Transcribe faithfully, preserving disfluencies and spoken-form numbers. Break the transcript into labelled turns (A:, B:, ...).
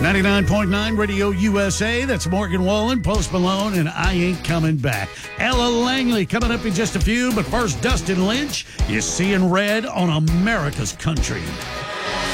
A: ninety-nine point nine Radio U S A. That's Morgan Wallen, Post Malone, and I Ain't Coming Back. Ella Langley coming up in just a few, but first, Dustin Lynch is Seeing Red on America's Country.